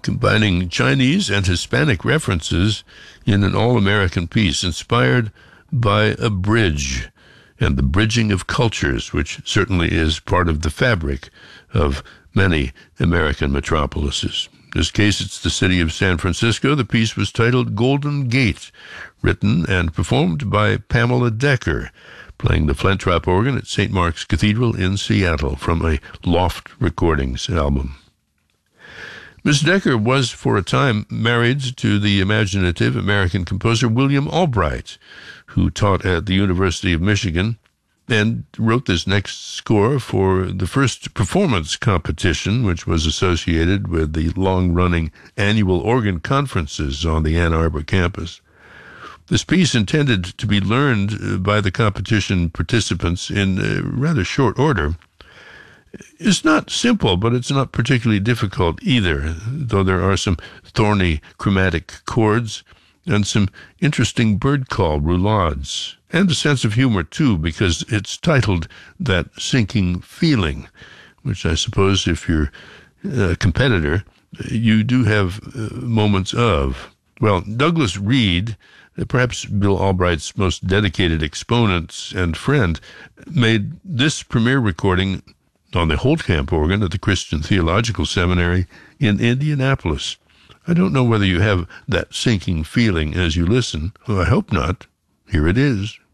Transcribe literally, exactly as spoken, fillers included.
combining Chinese and Hispanic references in an all-American piece inspired by a bridge and the bridging of cultures, which certainly is part of the fabric of many American metropolises. In this case, it's the city of San Francisco. The piece was titled Golden Gate, written and performed by Pamela Decker, playing the Flentrop organ at Saint Mark's Cathedral in Seattle from a Loft Recordings album. Miss Decker was for a time married to the imaginative American composer William Albright, who taught at the University of Michigan and wrote this next score for the first performance competition, which was associated with the long-running annual organ conferences on the Ann Arbor campus. This piece, intended to be learned by the competition participants in uh, rather short order, is not simple, but it's not particularly difficult either, though there are some thorny chromatic chords and some interesting bird call roulades, and a sense of humor, too, because it's titled That Sinking Feeling, which I suppose if you're a competitor, you do have uh, moments of. Well, Douglas Reed, perhaps Bill Albright's most dedicated exponent and friend, made this premiere recording on the Holtkamp organ at the Christian Theological Seminary in Indianapolis. I don't know whether you have that sinking feeling as you listen. Well, I hope not. Here it is.